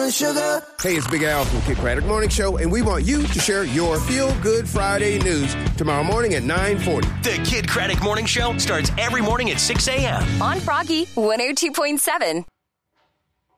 and sugar. Hey, it's Big Al from Kid Craddock Morning Show, and we want you to share your Feel Good Friday news tomorrow morning at 9:40. The Kid Craddock Morning Show starts every morning at 6 a.m. on Froggy 102.7.